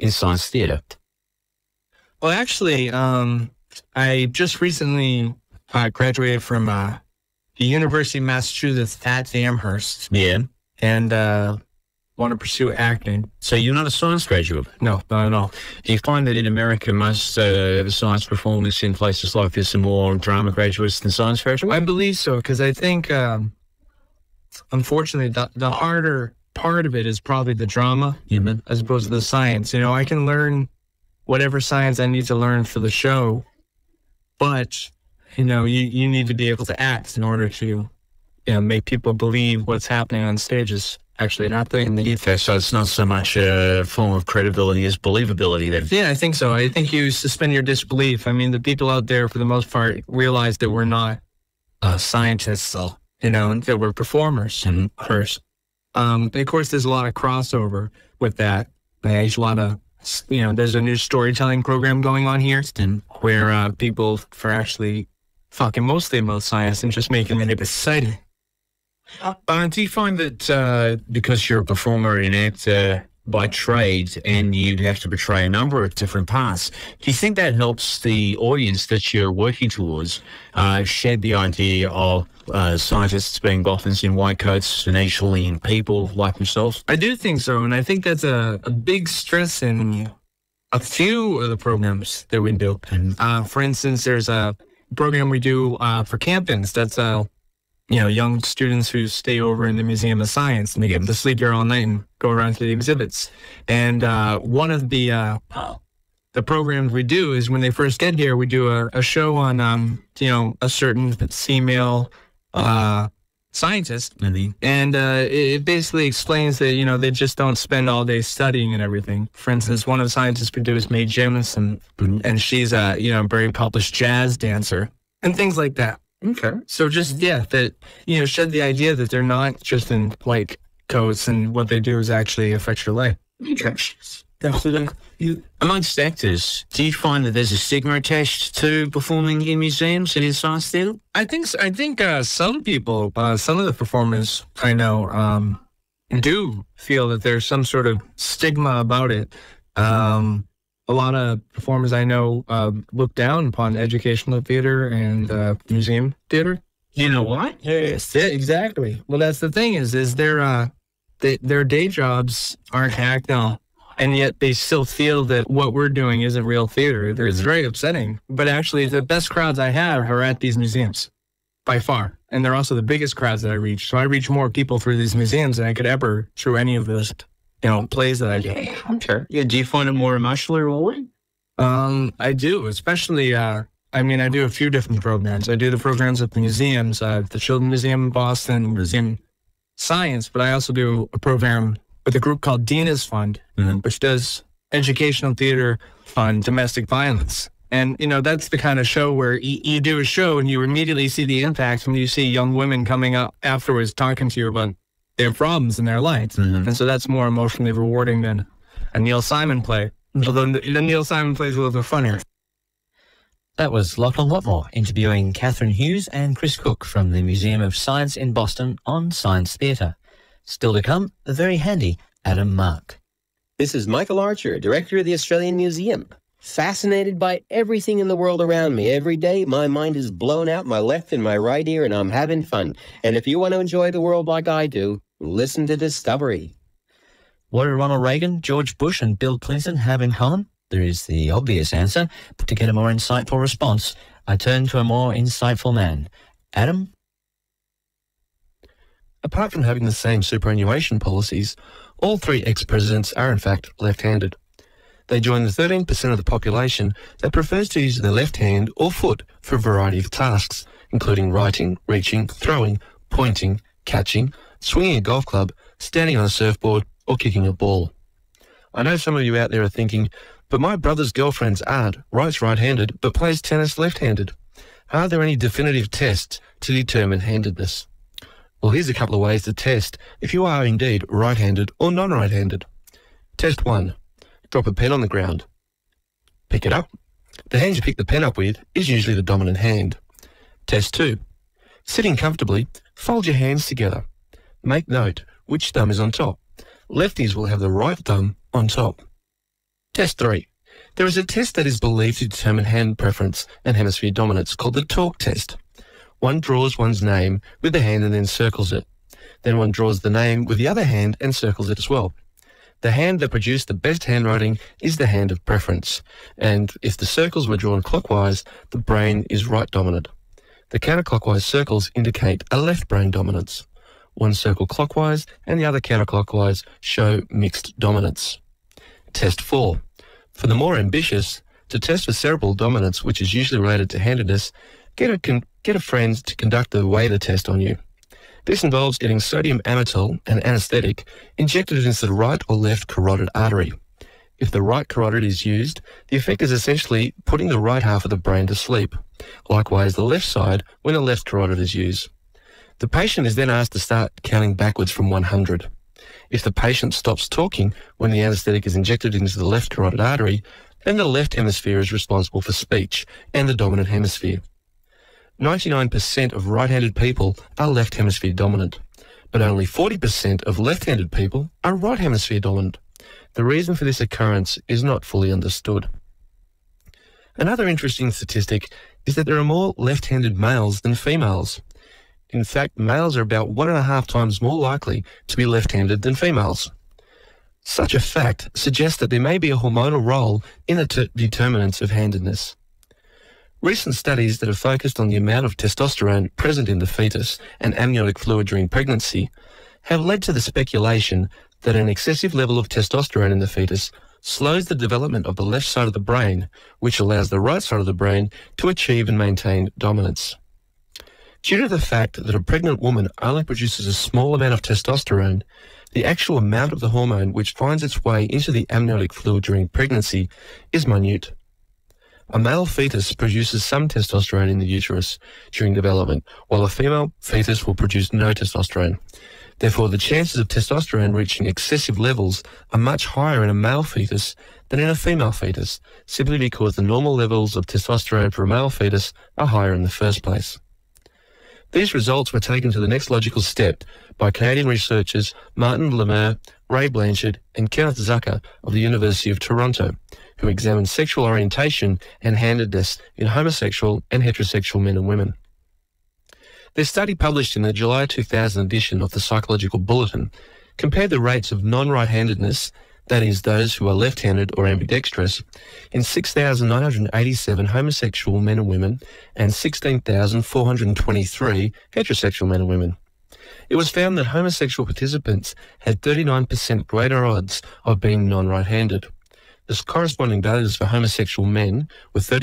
in science theatre? Well, actually, I just recently graduated from the University of Massachusetts at Amherst. Yeah. And want to pursue acting. So you're not a science graduate? No, not at all. Do you find that in America, most science performers in places like this are more drama graduates than science graduates? I believe so, because I think, unfortunately, the harder part of it is probably the drama as opposed to the science. You know, I can learn whatever science I need to learn for the show, but, you know, you need to be able to act in order to, you know, make people believe what's happening on stages. Actually, not the Okay, so it's not so much a form of credibility as believability then. Yeah, I think so. I think you suspend your disbelief. I mean, the people out there, for the most part, realize that we're not scientists, you know, and that we're performers first. Of course, there's a lot of crossover with that. There's a lot of, you know, there's a new storytelling program going on here where people are actually talking mostly about science and just making it exciting. Do you find that because you're a performer and actor by trade and you have to portray a number of different parts, do you think that helps the audience that you're working towards shed the idea of scientists being boffins in white coats and alien people like themselves? I do think so, and I think that's a big stress in a few of the programs that we do. For instance, there's a program we do for campins that's you know, young students who stay over in the Museum of Science and they get to sleep there all night and go around to the exhibits. And one of the programs we do is when they first get here, we do a show on, you know, a certain female scientist. And it basically explains that, you know, they just don't spend all day studying and everything. For instance, one of the scientists we do is Mae Jemison, and she's a, you know, very published jazz dancer and things like that. Okay. So just, yeah, that, you know, shed the idea that they're not just in white coats and what they do is actually affect your life. Okay. Amongst actors, do you find that there's a stigma attached to performing in museums and in science theatre? I think some people, some of the performers I know, do feel that there's some sort of stigma about it. A lot of performers I know look down upon educational theater and museum theater. You know what? Yes, yeah, exactly. Well, that's the thing is their day jobs aren't acting, and yet they still feel that what we're doing isn't real theater. It's very upsetting. But actually, the best crowds I have are at these museums, by far. And they're also the biggest crowds that I reach. So I reach more people through these museums than I could ever through any of those, you know, plays that I do. Okay. Yeah, do you find it more emotionally rewarding? I do, especially, I mean, I do a few different programs. I do the programs at the museums, the Children's Museum in Boston, Museum Science, but I also do a program with a group called Dina's Fund, which does educational theater on domestic violence. And, you know, that's the kind of show where you do a show and you immediately see the impact when you see young women coming up afterwards talking to you about their problems in their lives. And so that's more emotionally rewarding than a Neil Simon play. Although the Neil Simon play is a little bit funnier. That was Lachlan Watmore interviewing Catherine Hughes and Chris Cook from the Museum of Science in Boston on Science Theatre. Still to come, the very handy Adam Mark. This is Michael Archer, Director of the Australian Museum. Fascinated by everything in the world around me. Every day, my mind is blown out my left and my right ear, and I'm having fun. And if you want to enjoy the world like I do, listen to Discovery. What do Ronald Reagan, George Bush and Bill Clinton have in common? There is the obvious answer, but to get a more insightful response, I turn to a more insightful man. Adam? Apart from having the same superannuation policies, all three ex-presidents are in fact left-handed. They join the 13% of the population that prefers to use their left hand or foot for a variety of tasks, including writing, reaching, throwing, pointing, catching, swinging a golf club, standing on a surfboard, or kicking a ball. I know some of you out there are thinking, but my brother's girlfriend's aunt writes right-handed but plays tennis left-handed. Are there any definitive tests to determine handedness? Well, here's a couple of ways to test if you are indeed right-handed or non-right-handed. Test 1. Drop a pen on the ground. Pick it up. The hand you pick the pen up with is usually the dominant hand. Test 2. Sitting comfortably, fold your hands together. Make note which thumb is on top. Lefties will have the right thumb on top. Test 3. There is a test that is believed to determine hand preference and hemisphere dominance called the talk test. One draws one's name with the hand and then circles it. Then one draws the name with the other hand and circles it as well. The hand that produced the best handwriting is the hand of preference, and if the circles were drawn clockwise, the brain is right dominant. The counterclockwise circles indicate a left brain dominance. One circle clockwise and the other counterclockwise show mixed dominance. Test 4. For the more ambitious, to test for cerebral dominance, which is usually related to handedness, get a friend to conduct the waiter test on you. This involves getting sodium amytal, an anesthetic, injected into the right or left carotid artery. If the right carotid is used, the effect is essentially putting the right half of the brain to sleep. Likewise, the left side when the left carotid is used. The patient is then asked to start counting backwards from 100. If the patient stops talking when the anesthetic is injected into the left carotid artery, then the left hemisphere is responsible for speech and the dominant hemisphere. 99% of right-handed people are left hemisphere dominant, but only 40% of left-handed people are right hemisphere dominant. The reason for this occurrence is not fully understood. Another interesting statistic is that there are more left-handed males than females. In fact, males are about 1.5 times more likely to be left-handed than females. Such a fact suggests that there may be a hormonal role in the determinants of handedness. Recent studies that have focused on the amount of testosterone present in the fetus and amniotic fluid during pregnancy have led to the speculation that an excessive level of testosterone in the fetus slows the development of the left side of the brain, which allows the right side of the brain to achieve and maintain dominance. Due to the fact that a pregnant woman only produces a small amount of testosterone, the actual amount of the hormone which finds its way into the amniotic fluid during pregnancy is minute. A male fetus produces some testosterone in the uterus during development, while a female fetus will produce no testosterone. Therefore, the chances of testosterone reaching excessive levels are much higher in a male fetus than in a female fetus, simply because the normal levels of testosterone for a male fetus are higher in the first place. These results were taken to the next logical step by Canadian researchers Martin Lemire, Ray Blanchard, and Kenneth Zucker of the University of Toronto, who examined sexual orientation and handedness in homosexual and heterosexual men and women. Their study, published in the July 2000 edition of the Psychological Bulletin, compared the rates of non-right-handedness, that is, those who are left-handed or ambidextrous, in 6,987 homosexual men and women and 16,423 heterosexual men and women. It was found that homosexual participants had 39% greater odds of being non-right-handed. The corresponding values for homosexual men were for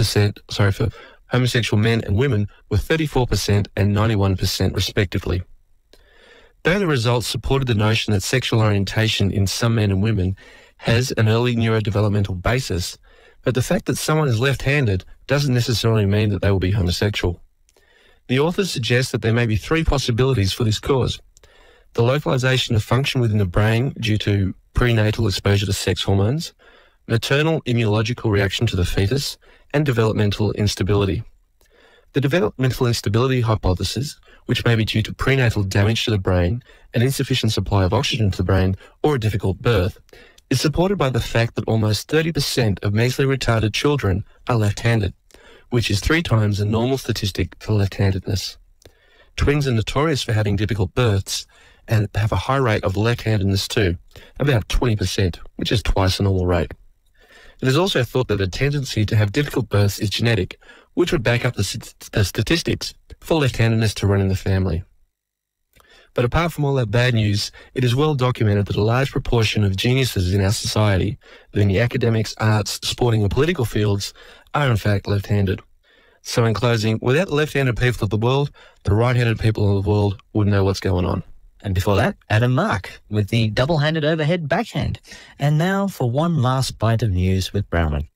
homosexual men and women were 34% and 91% respectively. Though the results supported the notion that sexual orientation in some men and women has an early neurodevelopmental basis, but the fact that someone is left-handed doesn't necessarily mean that they will be homosexual. The authors suggest that there may be 3 possibilities for this cause: the localization of function within the brain due to prenatal exposure to sex hormones, maternal immunological reaction to the fetus, and developmental instability. The developmental instability hypothesis, which may be due to prenatal damage to the brain, an insufficient supply of oxygen to the brain, or a difficult birth, is supported by the fact that almost 30% of mentally retarded children are left-handed, which is 3 times the normal statistic for left-handedness. Twins are notorious for having difficult births and have a high rate of left-handedness too, about 20%, which is twice the normal rate. It is also thought that the tendency to have difficult births is genetic, which would back up the statistics for left-handedness to run in the family. But apart from all that bad news, it is well documented that a large proportion of geniuses in our society, in the academics, arts, sporting or political fields, are in fact left-handed. So in closing, without the left-handed people of the world, the right-handed people of the world wouldn't know what's going on. And before that, Adam Mark with the double-handed overhead backhand. And now for one last bite of news with Brownman.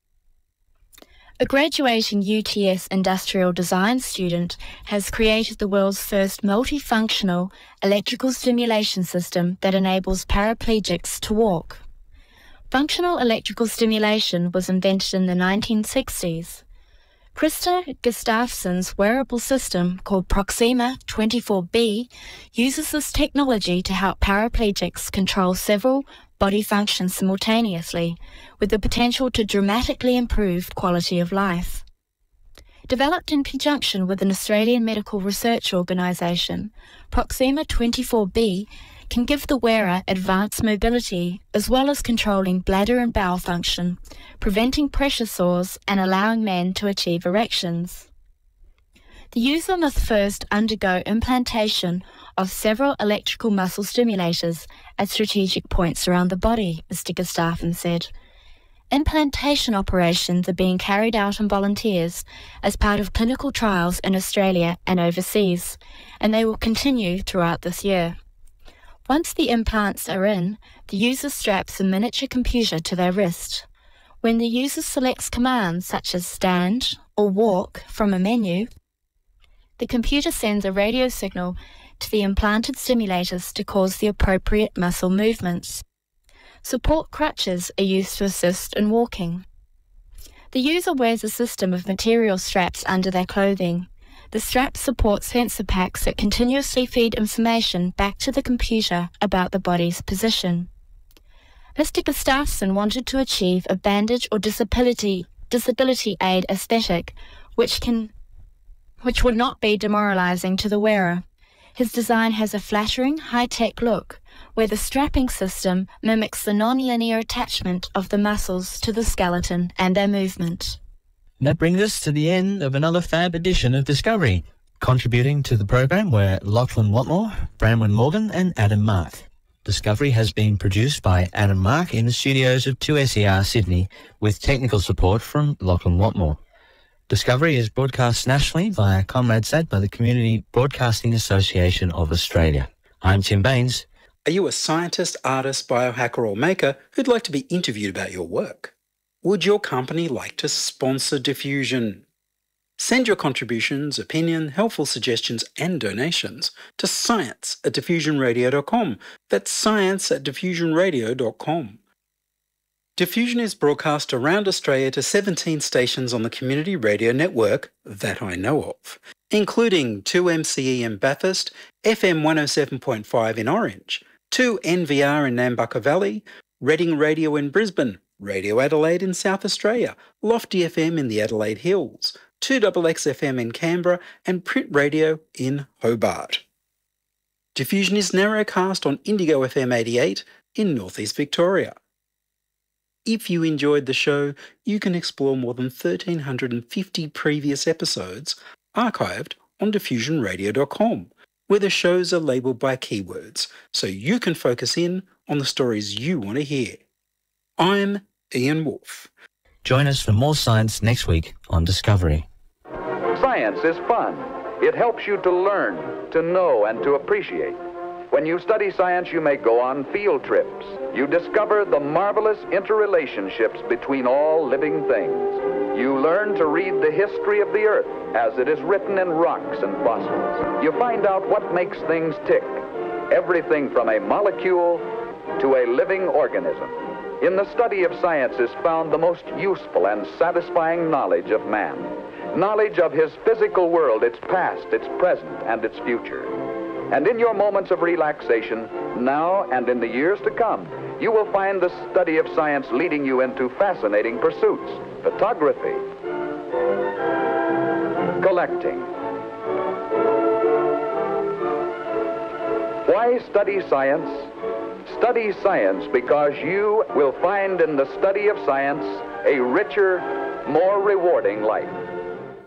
A graduating UTS industrial design student has created the world's first multifunctional electrical stimulation system that enables paraplegics to walk. Functional electrical stimulation was invented in the 1960s. Krista Gustafson's wearable system, called Proxima 24B, uses this technology to help paraplegics control several body functions simultaneously, with the potential to dramatically improve quality of life. Developed in conjunction with an Australian medical research organisation, Proxima 24B can give the wearer advanced mobility as well as controlling bladder and bowel function, preventing pressure sores and allowing men to achieve erections. The user must first undergo implantation of several electrical muscle stimulators at strategic points around the body, Mr. Gustafson said. Implantation operations are being carried out on volunteers as part of clinical trials in Australia and overseas, and they will continue throughout this year. Once the implants are in, the user straps a miniature computer to their wrist. When the user selects commands such as stand or walk from a menu, the computer sends a radio signal to the implanted stimulators to cause the appropriate muscle movements. Support crutches are used to assist in walking. The user wears a system of material straps under their clothing. The straps support sensor packs that continuously feed information back to the computer about the body's position. Mr. Gustafson wanted to achieve a bandage or disability aid aesthetic which would not be demoralizing to the wearer. His design has a flattering, high-tech look, where the strapping system mimics the non-linear attachment of the muscles to the skeleton and their movement. That brings us to the end of another fab edition of Discovery. Contributing to the program were Lachlan Watmore, Bramwyn Morgan and Adam Mark. Discovery has been produced by Adam Mark in the studios of 2SER Sydney with technical support from Lachlan Watmore. Discovery is broadcast nationally via ComRadsat by the Community Broadcasting Association of Australia. I'm Tim Baines. Are you a scientist, artist, biohacker or maker who'd like to be interviewed about your work? Would your company like to sponsor Diffusion? Send your contributions, opinion, helpful suggestions and donations to science@diffusionradio.com. That's science@diffusionradio.com. Diffusion is broadcast around Australia to 17 stations on the community radio network that I know of, including 2MCE in Bathurst, FM 107.5 in Orange, 2NVR in Nambucca Valley, Reading Radio in Brisbane, Radio Adelaide in South Australia, Lofty FM in the Adelaide Hills, 2XX FM in Canberra and Print Radio in Hobart. Diffusion is narrowcast on Indigo FM 88 in Northeast Victoria. If you enjoyed the show, you can explore more than 1,350 previous episodes archived on diffusionradio.com, where the shows are labelled by keywords, so you can focus in on the stories you want to hear. I'm Ian Wolfe. Join us for more science next week on Discovery. Science is fun. It helps you to learn, to know, and to appreciate. When you study science, you may go on field trips. You discover the marvelous interrelationships between all living things. You learn to read the history of the Earth as it is written in rocks and fossils. You find out what makes things tick, everything from a molecule to a living organism. In the study of science is found the most useful and satisfying knowledge of man. Knowledge of his physical world, its past, its present, and its future. And in your moments of relaxation, now and in the years to come, you will find the study of science leading you into fascinating pursuits. Photography, collecting. Why study science? Study science because you will find in the study of science a richer, more rewarding life.